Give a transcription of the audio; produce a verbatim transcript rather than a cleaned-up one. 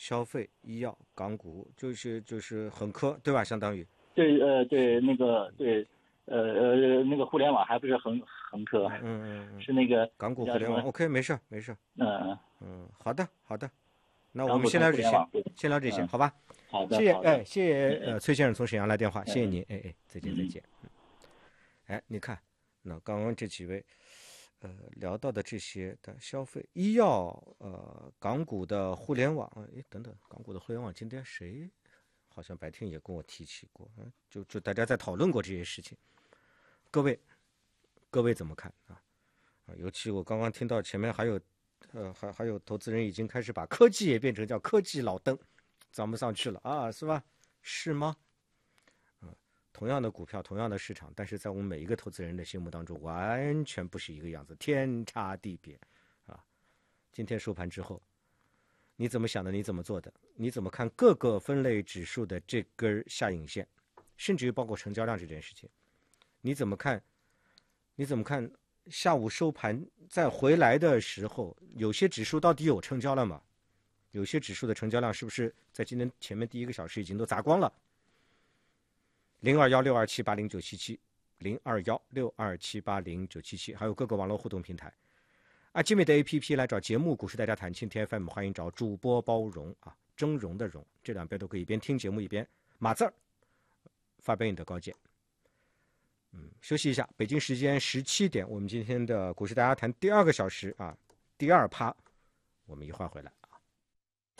消费、医药、港股，就是就是很科，对吧？相当于。 对，呃，对，那个对，呃呃，那个互联网还不是恒恒科， 嗯嗯嗯， 是那个港股互联网叫什么？ ，OK，没事没事。 嗯， 嗯，好的好的，那我们港股先聊这些， 通互联网，对， 先聊这些， 嗯， 好吧？ 好的， 谢谢， 好的， 哎，谢谢， 哎呃，崔先生从沈阳来电话，谢谢哎您，哎哎，再见再嗯见。哎，你看，那刚刚这几位，呃，聊到的这些的消费、医药，呃，港股的互联网，哎，等等，港股的互联网，今天谁好像白天也跟我提起过，嗯，就就大家在讨论过这些事情，各位，各位怎么看啊？啊，尤其我刚刚听到前面还有，呃，还还有投资人已经开始把科技也变成叫科技老登，涨不上去了啊，是吧？是吗？同样的股票，同样的市场，但是在我们每一个投资人的心目当中，完全不是一个样子，天差地别啊！今天收盘之后，你怎么想的？你怎么做的？你怎么看各个分类指数的这根下影线，甚至于包括成交量这件事情？你怎么看？你怎么看下午收盘再回来的时候，有些指数到底有成交了吗？有些指数的成交量是不是在今天前面第一个小时已经都砸光了？零二幺六二七八零九七七，零二幺六二七八零九七七，还有各个网络互动平台。阿基米的 A P P 来找节目《股市大家谈》，蜻蜓 F M 欢迎找主播包容啊，峥嵘的嵘，这两边都可以一边听节目一边码字儿，发表你的高见。嗯，休息一下，北京时间十七点，我们今天的《股市大家谈》第二个小时啊，第二趴，我们一会儿回来。